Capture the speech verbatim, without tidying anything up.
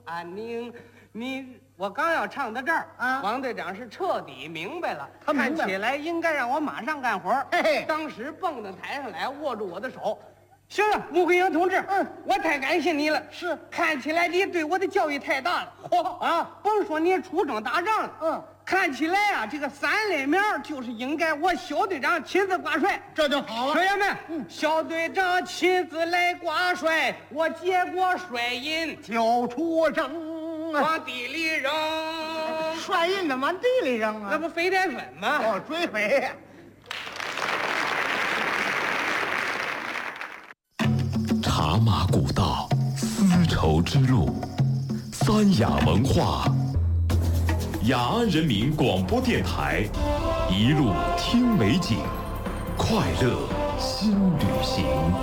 安宁。你我刚要唱到这儿啊，王队长是彻底明白了， 他明白了看起来应该让我马上干活。 嘿嘿当时蹦到台上来，握住我的手。行了，穆桂英同志， 嗯， 我太感谢你了。 是， 看起来你对我的教育太大了。嚯啊，甭说你出征打仗了， 嗯， 看起来啊，这个三类苗就是应该我小队长亲自挂帅， 这就好了。 学员们， 嗯， 小队长亲自来挂帅，我接过帅印就出征啊， 往地里扔， 帅印的往地里扔啊， 那不飞点粉吗？ 哦，追飞呀。 茶马古道，丝绸之路，三雅文化，雅安人民广播电台，一路听美景，快乐新旅行。